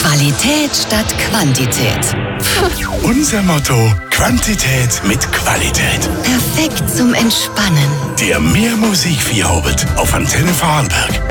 Qualität statt Quantität. Unser Motto: Quantität mit Qualität. Perfekt zum Entspannen. Der Mehr Musik Feierabend auf Antenne Vorarlberg.